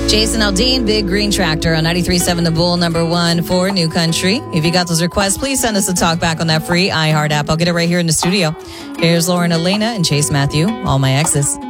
Jason Aldean, Big Green Tractor on 93.7 The Bull, number one for New Country. If you got those requests, please send us a talk back on that free iHeart app. I'll get it right here in the studio. Here's Lauren Elena and Chase Matthew, All My Exes.